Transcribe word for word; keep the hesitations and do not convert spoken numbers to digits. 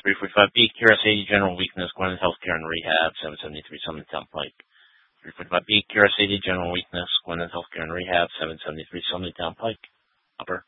three forty-five B, Kira Sadie, General Weakness, Gwinnett Healthcare and Rehab, seven seventy-three Summertown Pike. three forty-five B, Kira Sadie, General Weakness, Gwinnett Healthcare and Rehab, seven seventy-three Summertown Pike. Upper.